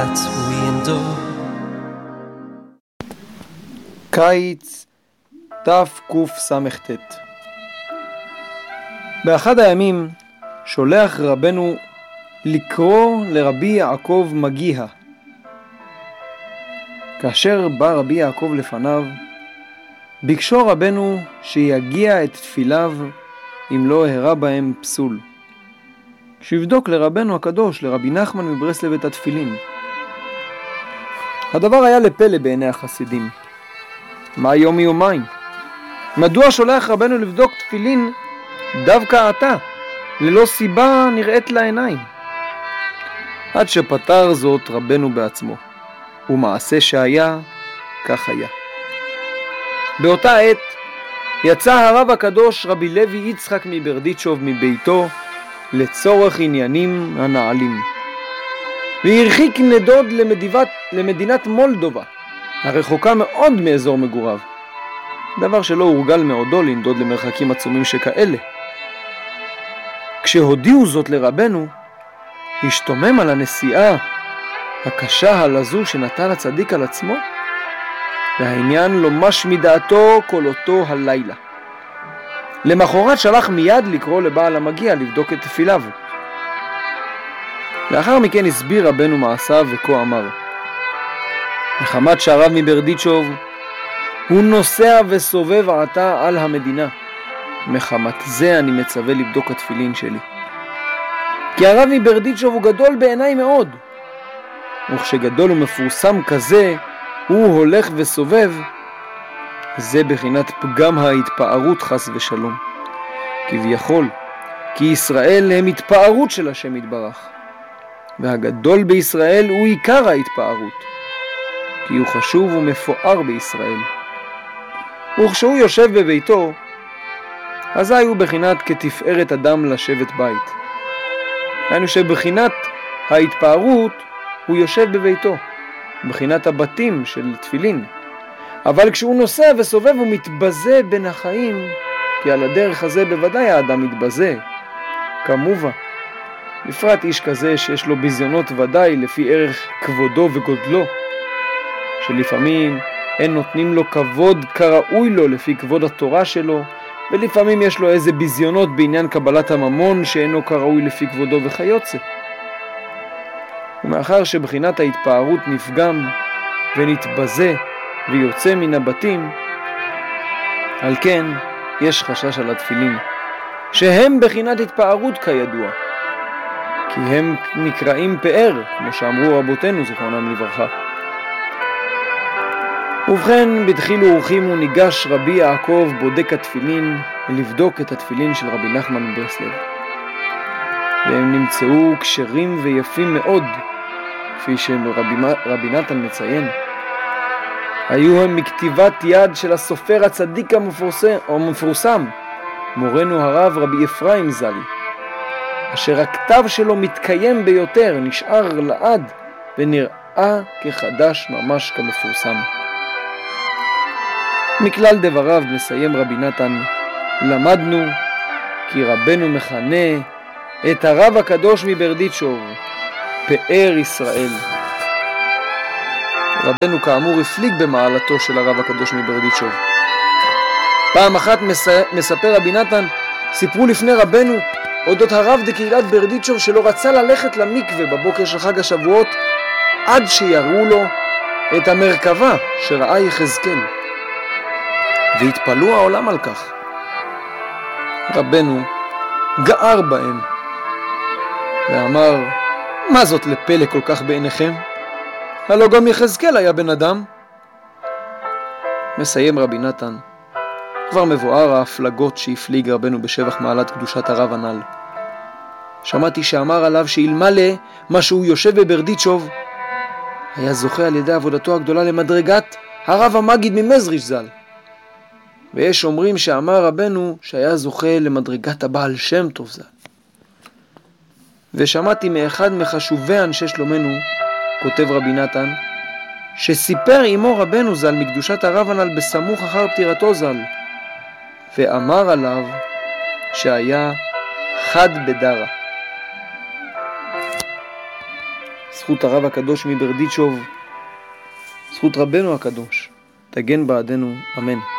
that we endure. קיץ תקס"ט. באחד הימים שולח רבנו לקרוא לרבי יעקב מגיהה. כאשר בא רבי יעקב לפניו, ביקשו רבנו שיגיע את תפיליו אם לא הראה בהם פסול. שיבדוק לרבנו הקדוש, לרבי נחמן מברסלב, את התפילין. הדבר היה לפלא בעיני החסידים. מה יום מיומיים? מדוע שולח רבנו לבדוק תפילין דווקא עתה, ללא סיבה נראית לעיניים? עד שפתר זאת רבנו בעצמו, ומעשה שהיה, כך היה. באותה עת יצא הרב הקדוש רבי לוי יצחק מברדיצ'וב מביתו לצורך עניינים הנעלים, והרחיק נדוד למדינת מולדובה, הרחוקה מאוד מאזור מגוריו, דבר שלא הורגל מעודו לנדוד למרחקים עצומים שכאלה. כשהודיעו זאת לרבנו, השתומם על הנסיעה הקשה הלזו שנטל הצדיק על עצמו, והעניין לא מש מדעתו כל אותו הלילה. למחרת שלח מיד לקרוא לבעל המגיע לבדוק את תפיליו. לאחר מכן הסביר רבנו מעשיו וכה אמר: מחמת שהרב מברדיצ'וב הוא נוסע וסובב עתה על המדינה, מחמת זה אני מצווה לבדוק התפילין שלי. כי הרב מברדיצ'וב הוא גדול בעיניי מאוד, וכשגדול ומפורסם כזה הוא הולך וסובב, זה בחינת פגם ההתפארות חס ושלום. כביכול, כי ישראל הם התפארות של השם יתברך, והגדול בישראל הוא עיקר ההתפארות, כי הוא חשוב ומפואר בישראל. וכשהוא יושב בביתו, אזי הוא בחינת כתפארת אדם לשבת בית. היינו שבחינת ההתפארות הוא יושב בביתו, בחינת הבתים של תפילין. אבל כשהוא נוסע וסובב הוא מתבזה בין החיים, כי על הדרך הזה בוודאי האדם מתבזה, כמובן. בפרט איש כזה שיש לו ביזיונות ודאי לפי ערך כבודו וגודלו, שלפעמים אין נותנים לו כבוד כראוי לו לפי כבוד התורה שלו, ולפעמים יש לו איזה ביזיונות בעניין קבלת הממון שאינו כראוי לפי כבודו וכיוצא. ומאחר שבחינת ההתפארות נפגם ונתבזה ויוצא מן הבתים, על כן יש חשש על התפילין, שהם בחינת התפארות כידוע, כי הם נקראים פאר, כמו שאמרו רבותינו זיכרונם לברכה. ובכן, בדחילו ורחימו ניגש רבי יעקב בודק התפילין לבדוק את התפילין של רבי נחמן מברסלב, והם נמצאו כשרים ויפים מאוד, כפי שרבי נתן מציין. היו הם מכתיבת יד של הסופר הצדיק המפורסם, מורנו הרב רבי אפרים ז"ל, אשר הכתב שלו מתקיים ביותר, נשאר לעד ונראה כחדש ממש כמפורסם. מכלל דבריו מסיים רבי נתן: למדנו כי רבנו מכנה את הרב הקדוש מברדיצ'וב פאר ישראל. רבנו כאמור הפליג במעלתו של הרב הקדוש מברדיצ'וב. פעם אחת מספר רבי נתן, סיפרו לפני רבנו אודות הרב דקהילת ברדיצ'וב שלא רצה ללכת למקווה בבוקר של חג השבועות עד שיראו לו את המרכבה שראה יחזקאל, והתפלאו העולם על כך. רבנו גער בהם ואמר: מה זאת לפלא כל כך בעיניכם? הלא גם יחזקאל היה בן אדם. מסיים רבי נתן: כבר מבואר ההפלגות שהפליג רבנו בשבח מעלת קדושת הרב הנ"ל. שמעתי שאמר עליו שאלמלא מה שהוא יושב בברדיצ'וב היה זוכה על ידי עבודתו הגדולה למדרגת הרב המגיד ממזריש ז"ל. ויש אומרים שאמר רבנו שהיה זוכה למדרגת הבעל שם טוב ז"ל. ושמעתי מאחד מחשובי אנשי שלומנו, כותב רבי נתן, שסיפר עמו רבנו ז"ל מקדושת הרב הנ"ל בסמוך אחר פטירתו ז"ל, ואמר עליו שהיה חד בדרה. זכות הרב הקדוש מברדיצ'וב, זכות רבנו הקדוש, תגן בעדנו, אמן.